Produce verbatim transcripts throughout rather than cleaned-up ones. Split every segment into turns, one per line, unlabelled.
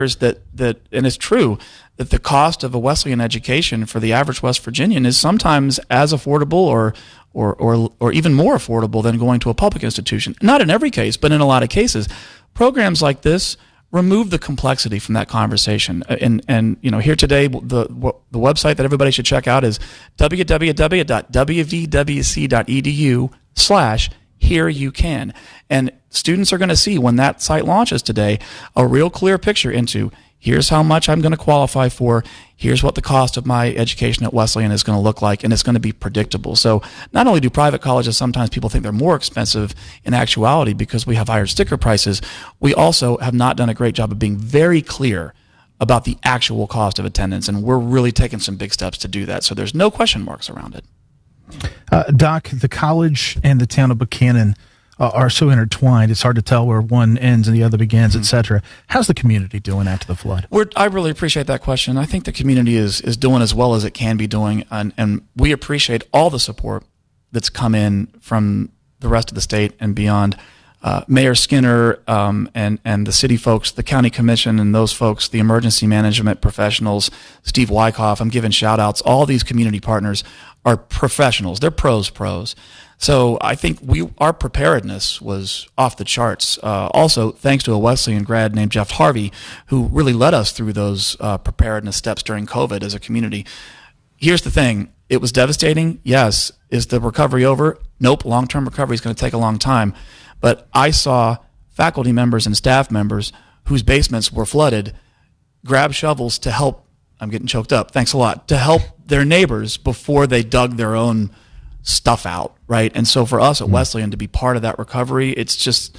that, that, and it's true, that the cost of a Wesleyan education for the average West Virginian is sometimes as affordable or, or, or, or even more affordable than going to a public institution. Not in every case, but in a lot of cases. Programs like this remove the complexity from that conversation. And, and you know, here today, the the website that everybody should check out is www.wvwc.edu slash here you can. And students are going to see when that site launches today a real clear picture into here's how much I'm going to qualify for, here's what the cost of my education at Wesleyan is going to look like, and it's going to be predictable. So not only do private colleges, sometimes people think they're more expensive in actuality because we have higher sticker prices, we also have not done a great job of being very clear about the actual cost of attendance, and we're really taking some big steps to do that. So there's no question marks around it.
Uh, Doc, the college and the town of Buchanan uh, are so intertwined. It's hard to tell where one ends and the other begins, mm-hmm. et cetera. How's the community doing after the flood?
We're, I really appreciate that question. I think the community is is doing as well as it can be doing, and, and we appreciate all the support that's come in from the rest of the state and beyond. Uh, Mayor Skinner um, and and the city folks, the county commission and those folks, the emergency management professionals, Steve Wyckoff, I'm giving shout outs. All these community partners are professionals. They're pros, pros. So I think we our preparedness was off the charts. Uh, also, thanks to a Wesleyan grad named Jeff Harvey, who really led us through those uh, preparedness steps during COVID as a community. Here's the thing. It was devastating. Yes. Is the recovery over? Nope. Long-term recovery is going to take a long time. But I saw faculty members and staff members whose basements were flooded grab shovels to help, I'm getting choked up, thanks a lot, to help their neighbors before they dug their own stuff out, right? And so for us at Wesleyan to be part of that recovery, it's just,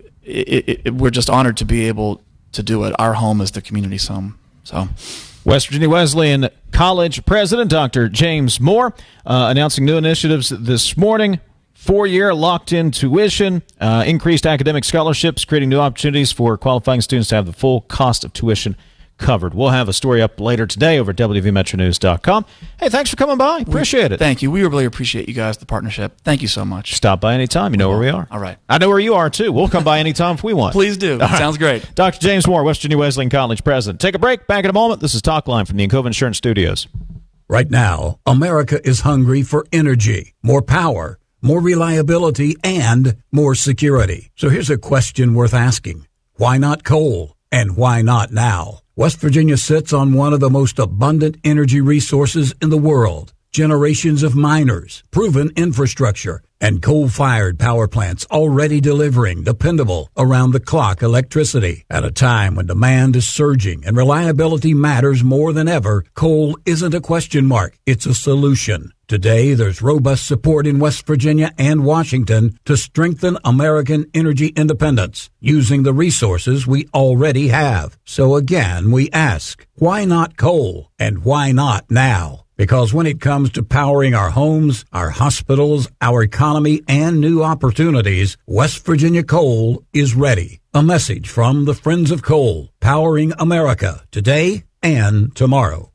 it, it, it, we're just honored to be able to do it. Our home is the community's home, so...
West Virginia Wesleyan College President Doctor James Moore uh, announcing new initiatives this morning. Four-year locked-in tuition, uh, increased academic scholarships, creating new opportunities for qualifying students to have the full cost of tuition covered. We'll have a story up later today over at W V Metro News dot com. Hey, thanks for coming by. Appreciate
we,
it.
Thank you. We really appreciate you guys, the partnership. Thank you so much.
Stop by anytime. You know where we are.
All right.
I know where you are, too. We'll come by anytime if we want.
Please do. Right. Sounds great.
Doctor James Moore, West Virginia Wesleyan College President. Take a break. Back in a moment. This is Talk Line from the Encova Insurance Studios.
Right now, America is hungry for energy, more power, more reliability, and more security. So here's a question worth asking. Why not coal? And why not now? West Virginia sits on one of the most abundant energy resources in the world. Generations of miners, proven infrastructure, and coal-fired power plants already delivering dependable, around-the-clock electricity. At a time when demand is surging and reliability matters more than ever, coal isn't a question mark, it's a solution. Today, there's robust support in West Virginia and Washington to strengthen American energy independence using the resources we already have. So again, we ask, why not coal? And why not now? Because when it comes to powering our homes, our hospitals, our economy, and new opportunities, West Virginia Coal is ready. A message from the Friends of Coal, powering America today and tomorrow.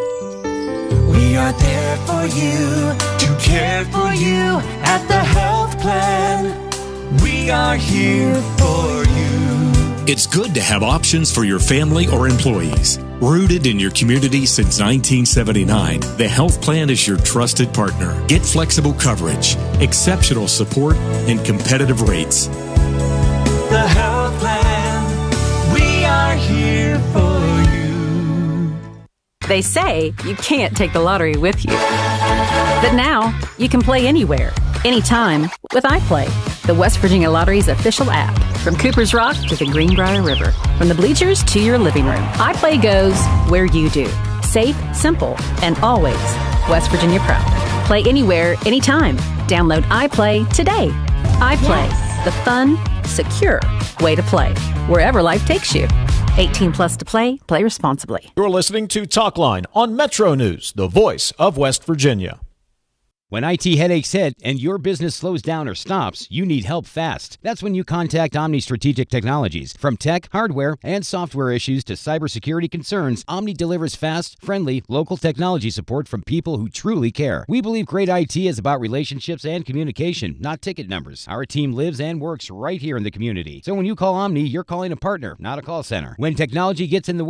We are there for you, to care for you at the health plan. We are here for you.
It's good to have options for your family or employees. Rooted in your community since nineteen seventy-nine, the Health Plan is your trusted partner. Get flexible coverage, exceptional support, and competitive rates.
The Health Plan, we are here for you.
They say you can't take the lottery with you. But now, you can play anywhere, anytime with iPlay, the West Virginia Lottery's official app. From Cooper's Rock to the Greenbrier River, from the bleachers to your living room, iPlay goes where you do. Safe, simple, and always West Virginia proud. Play anywhere, anytime. Download iPlay today. iPlay, yes. The fun, secure way to play, wherever life takes you. eighteen plus to play. Play responsibly.
You're listening to Talk Line on Metro News, the voice of West Virginia.
When I T headaches hit and your business slows down or stops, you need help fast. That's when you contact Omni Strategic Technologies. From tech, hardware, and software issues to cybersecurity concerns, Omni delivers fast, friendly, local technology support from people who truly care. We believe great I T is about relationships and communication, not ticket numbers. Our team lives and works right here in the community. So when you call Omni, you're calling a partner, not a call center. When technology gets in the way,